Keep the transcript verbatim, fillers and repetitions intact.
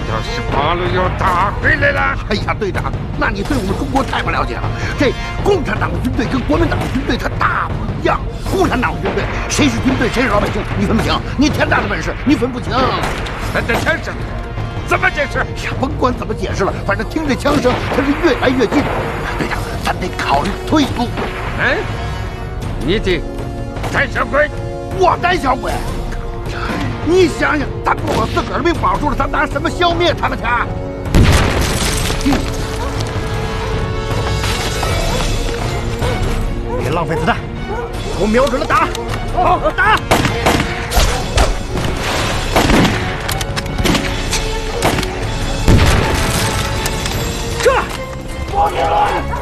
道是八路又打回来了？ 哎呀，队长，那你对我们中国太不了解了。这共产党的军队跟国民党的军队它大不一样。共产党的军队谁是军队谁是老百姓，你分不清。你天大的本事，你分不清。 咱的枪声怎么解释？ 呀，甭管怎么解释了，反正听这枪声，它是越来越近。队长，咱得考虑退路。 嗯，你的胆小鬼， 我胆小鬼。你想想，咱不把自个儿的命保住了，咱拿什么消灭他们去？ 别浪费子弹，给我瞄准了打！好，打！撤！ 王金伦。